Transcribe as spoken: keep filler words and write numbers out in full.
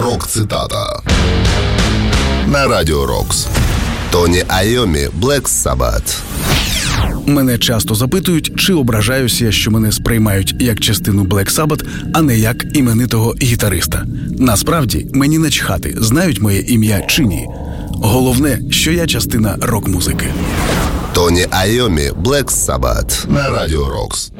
Рок-цитата на Радіо Рокс. Тоні Айомі, Black Sabbath. Мене часто запитують, чи ображаюся я, що мене сприймають як частину Black Sabbath, а не як іменитого гітариста. Насправді, мені начхати, знають моє ім'я чи ні. Головне, що я частина рок-музики. Тоні Айомі, Black Sabbath на Радіо Рокс.